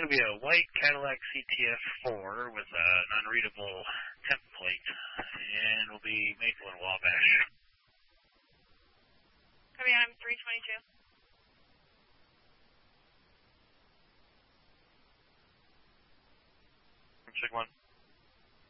going to be a white Cadillac CTF4 with an unreadable temp plate, and will be Maple and Wabash. Copy, I'm 322. Check 1.